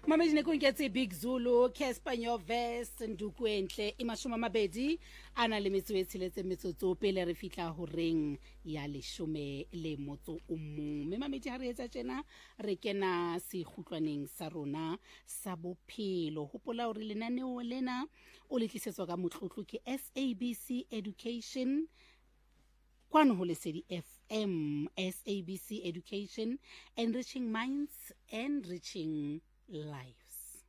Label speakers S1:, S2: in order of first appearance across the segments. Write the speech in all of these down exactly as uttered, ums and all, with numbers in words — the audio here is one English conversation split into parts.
S1: Mamedine kungetse Big Zulu, Casper Nyovest, Ndukwentle, imashumi amabedi ana le metso e tsheletse metsotso pele re fitla ho reng ya leshome le motso o mong. Me mamedi ha re etsa tjena re kena se kgutlwaneng sa rona sa bophelo. Hopola hore lenaneo lena o le tlisetswa ka motlotlo ke S A B C Education. Kwano ho Lesedi F M, S A B C Education, enriching minds, enriching lives.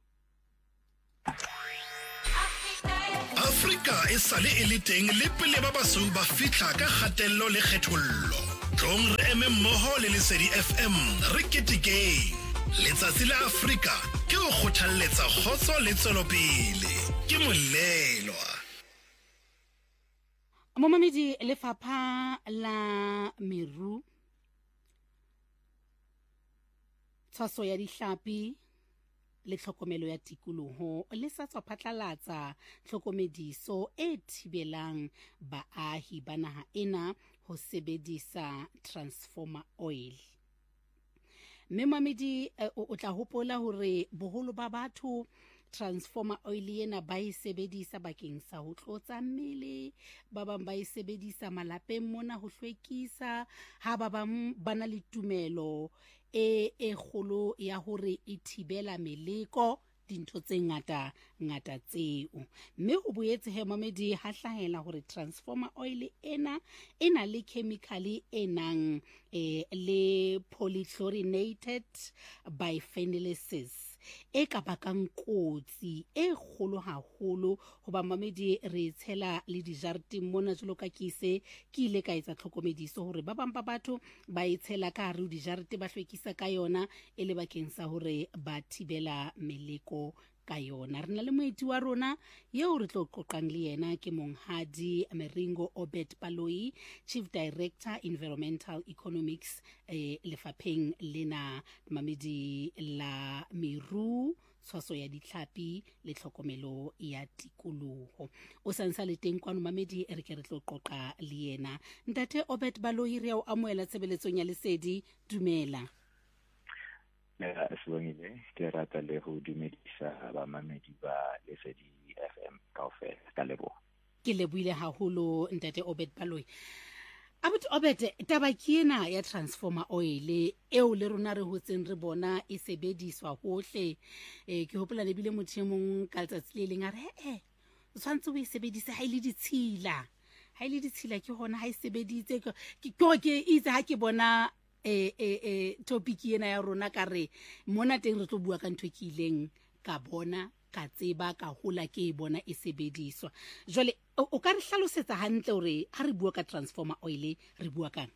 S2: Afrika e sale e le teng le pele ba basou ba fitla ka kgatello le kgethollo. Tlong re eme mmoho le Lesedi F M re ketekeng. Letsatsi la Afrika ke ho kgothalletsa kgotso le tswelopele. Ke molelwa.
S1: Momamedi lefapha la meru tshwaso ya dihlapi le tlhokomelo ya tikoloho le sa tswa phatlalatsa tlhokomediso e thibelang baahi ba naha ena ho sebedisa transformer oil. Memamedi o tla hopola hore boholo ba batho transformer oil ena ba e sebedisa bakeng sa ho tlotsa mmele, ba bang ba e sebedisa malapeng mona ho hlwekisa, ha ba bang bana le tumelo e e kgolo ya hore e thibela meleko dintho tse ngata ngata tseo. Mme ho boetse he mamedi ha hlahela hore transformer oil ena ena le chemical e nang eh, le polychlorinated biphenylases e ka bakang kotsi e kgolo haholo hoba mamedi re tshela le dijareteng mona jalo ka kise ke ile ka etsa tlhokomediso hore ba bang ba batho ba e tshela ka hare ho dijarete ba hlwekisa ka yona e le bakeng sa hore ba thibela meleko ka yona. Re na le moeti wa rona yeo re tlo qoqang le yena ke Monghadi Meringo Obed Baloyi, Chief Director Environmental Economics eh, lefapheng lena mamedi la meru tshwaso ya dihlapi le tlhokomelo ya tikoloho. O sansa le teng kwano mamedi re ke re tlo qoqa le yena. Ntate Obed Baloyi re o amoela tshebeletsong ya Lesedi, dumela.
S3: Ya sibongile ke rata le ho dumedisa ba mamedi ba Lesedi F M kaofela ka lebo.
S1: Ke leboile haholo ntate Obed Baloyi. Abut Obed, taba ke ena ya transformer oil eo le rona re hotseng re bona e sebediswa hohle. Eh ke hopola le bile motho mong ka letsatsi le leng a re eh tshwantse o e sebedise ha ile ditshila. Ha ile ditshila ke hona ha e sebeditse ke ke itse ha ke bona e e e topic ena ya rona ka re mona teng re tlo bua ka ntwe ke ileng ka bona ka tseba ka hola ke e bona e sebediswa. Jwale o ka re hlalosetsa hantle hore ha re bua ka transformer oil re bua kang?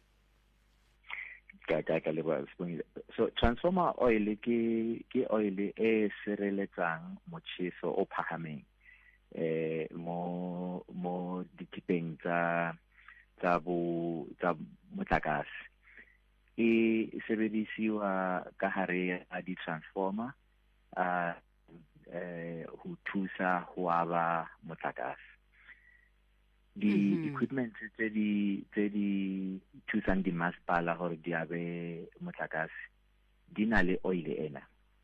S3: Ka ka ka le ba sibongile. So transformer oil ke ke oil e sireletsang motjheso o phahameng eh mo mo ditipeng tsa tsa bo tsa motlakase. E sebedisiwa ka hare a di transformer a eh ho thusa ho aba motlakase. Di mm -hmm. equipment tse di tse di thusang di masepala hore di abe motlakase di na le oil ena.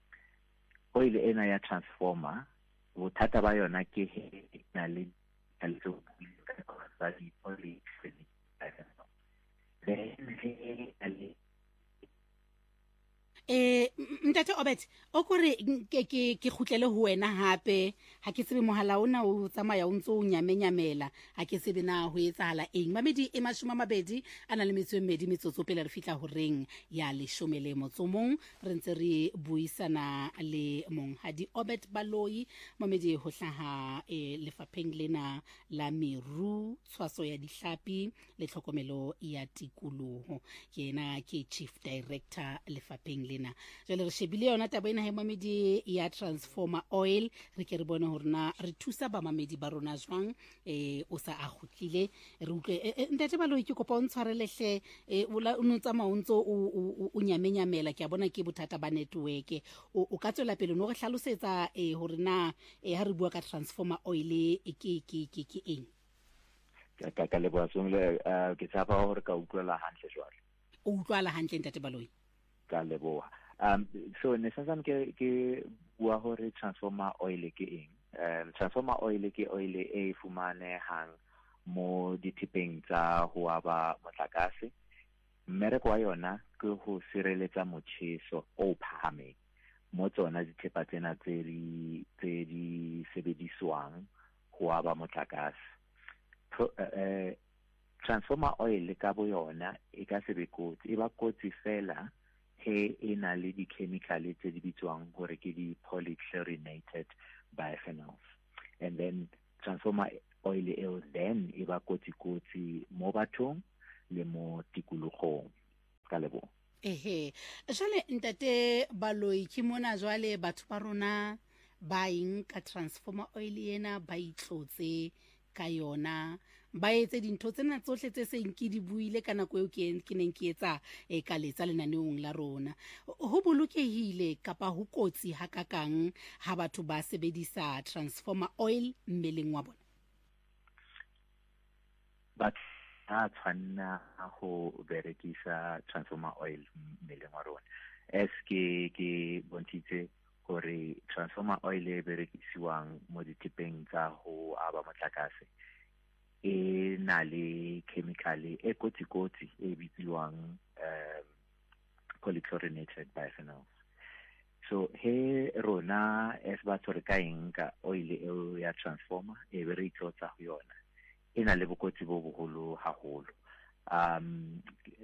S3: Oil ena ya transformer bothata ba yona ke na le talitso ka di oil
S1: Eh ntate Obed o kore ke ke ke khutlele ho wena hape ha ke tsebe mohala ona o tsamaya o ntso o nyamenyamela ha ke tsebe na ho etsahala eng. Mamedi e mashome mabedi ana le metso e mmedi metsotso pele re fitla ho reng ya leshome le motso mong re ntse re buisana le Monghadi Obed Baloyi mamedi ho hlaha e lefapheng lena la meru tshwaso ya dihlapi le tlhokomelo ya tikoloho. Ke ena ke Chief Director lefapheng lena. Jwale re shebile yona taba ena he mamedi ya transformer oil re ke re bone hore na re thusa ba mamedi ba rona jwang eh o sa a khutlile re utlwe ntate Baloyi ke kopa o ntshwarelehle o la o ntsa maontso o o nyamenyamela ke a bona ke bothata ba network o ka tswela pele no re hlalosetsa eh hore na eh ha re bua ka transformer oil e ke ke ke ke eng
S3: ka ka le bua tsongile ke tsapa hore ka utlwela hantle jwale
S1: o utlwala hantle ntate Baloyi
S3: ka leboha. Um so ne sa ke ke bua hore transformer oil ke eng. Um, transformer oil ke oil e fumanehang mo ditipeng tsa ho aba motlakase. Mmereko wa yona ke ho sireletsa motjheso o phahameng mo tsona dithepa tsena tse di tse di sebediswang ho aba motlakase. Uh, transformer oil ka bo yona e ka se be kotsi, e ba kotsi fela he e na le di-chemical tse di bitswang gore ke di-polychlorinated biphenyls. And then transformer oil eo then e ba kotsi-kotsi mo bathong le mo tikologong ka lebo.
S1: Ehe, jwale ntate Baloi ke mona jwale batho ba rona ba eng ka transformer oil ena ba itlotse ka yona ba etse dintho tsena tsohle tse seng ke di buile ka nako eo ke ke neng ke etsa e ka letsa lenaneong la rona. Ho bolokehile kapa ho kotsi hakakang ha batho ba sebedisa transformer oil mmeleng wa bona?
S3: But a tshwanna ho berekisa transformer oil mmeleng wa rona. Es ke ke bontitse gore transformer oil e berekisiwang mo ditipeng tsa ho aba motlakase e na le chemical e kotsi-kotsi e bitsiwang um, polychlorinated biphenyls. So he rona es batho re ka enka oil eo ya transformer e be re itlotsa ho yona, e na le bokotsi bo boholo haholo. Um,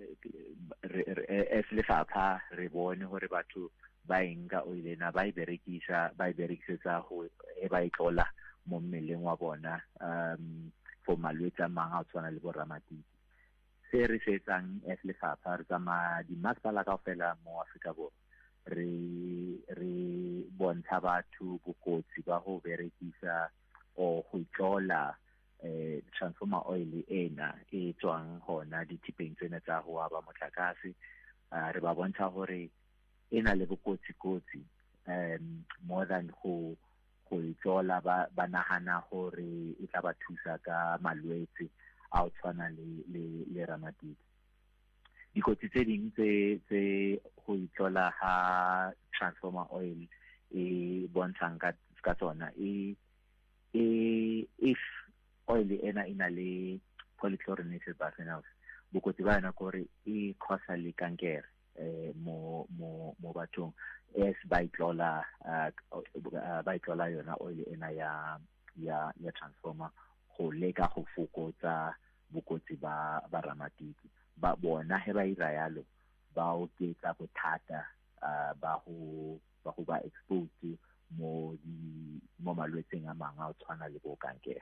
S3: es lefapha re bone hore batho ba enka oil ena ba e berekisa ba e berekisetsa ho e ba itlola mo mmeleng wa bona um for malwetse a mang a tshwana le bo ramatiki. Se re se etsang es lefapha re tsamaya dimasepala kaofela mo Afrika Borwa re re bontsha batho bokotsi ba ho berekisa o go itlola eh transformer oil ena e tswang hona ditipeng tsena tsa ho aba motlakase. Uh, re ba bontsha hore e na le bokotsi-kotsi um more than ho go itlola ba, ba nahana hore e tla ba thusa ka malwetse a o tshwana le le, le ramatiki. Dikotsi tse ding tse tse go itlola ha transformer oil e bontshang ka ka tsona e e if oil ena ina le polychlorinated biphenyls, bokotsi ba yona gore e causa le kankere eh mo mo mo bathong es ba itlola uh, ba itlola yona oil ena ya ya ya transformer go leka go fokotsa bokotsi ba ba ramatiki. Ba bona he ba ira yalo ba o ketsa bothata uh, ba ho ba ho ba exposed mo di mo malwetseng a mang a tshwana le bo kankere.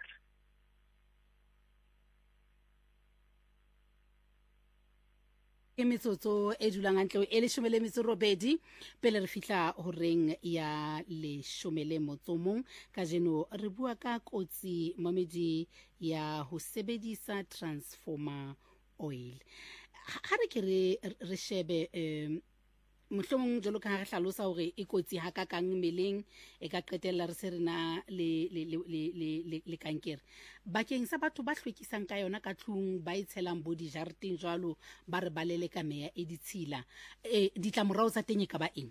S1: Ke metsotso e dulang hantle e leshome le metso robedi pele re fihla horeng ya leshome le motso mong. Ka jeno re bua ka kotsi mamedi ya ho sebedisa transformer oil. Ha re ke re re shebe um mohlomong jalo ka re hlalosa hore e kotsi hakakang mmeleng e ka qetella re se rena le le le le le kankere. Bakeng sa batho ba hlwekisang ka yona ka tlung ba itshelang bo di jarting jwalo ba re balele ka meya e ditshila e ditla morao tsa teng ka ba eng?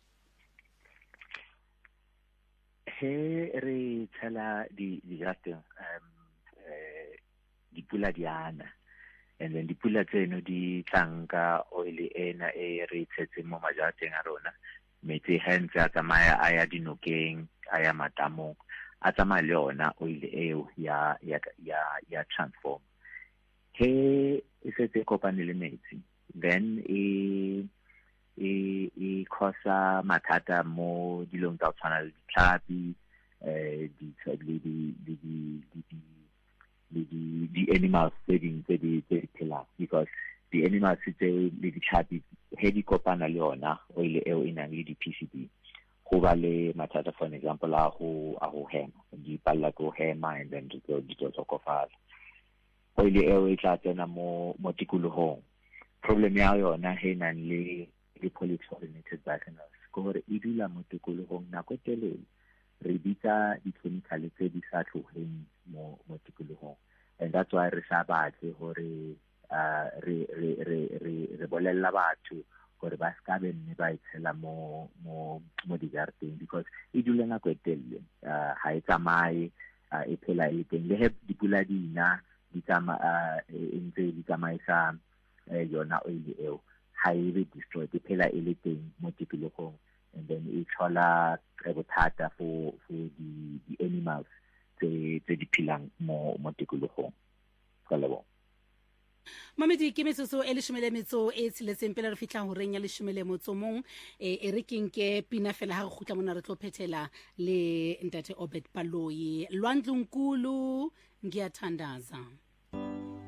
S3: He re tshela di di jarting um eh dipula diana, and then dipula tseno di tlanka oil ena e re tshetseng mo majarteng a rona. Metsi hentse a tsamaya a ya dinokeng a ya matamong a tsamaya le yona oil eo ya ya ya ya transform. He e setse kopane le metsi then e e e causa mathata mo dilong tsa tshwana le ditlhapi eh di di di di di the the animals feeding tse di tse phelang, because the animals tse le ditlhapi he di kopana le yona oil eo e nang le di-P C B go ba le mathata, for example a go a go hema di palla go hema and then di go di go tsokofala. Oil eo e tla tsena mo mo tikolohong. Problem ya yona he nang le le polychlorinated biphenyls go gore e dula mo tikolohong nako telele. Re bitsa di-chemical tse di sa tlogeng mo mo tikolohong, and that's why re sa batle gore uh, re re re re re bolella batho gore ba ska be nne ba itshela mo mo mo dijareteng because e dule nako e telele uh, ha e tsamaye uh, e phela e teng le he dipula dina di tsama uh, e ntse di tsamaisa uh, yona oil eo ha e be destroyed e phela e le teng mo tikologong and then e tlhola bothata for for the the animals tse tse di phelang mo mo tikologong ka lebo
S1: Mamedi ke metsotso e leshome metso e tsheletseng pele re fitla ho reng ya leshome motso mong e re ke pina fela ha re khutla mona re tlo phethela le ntate Obed Baloyi Lwandlunkulu ngiyathandaza.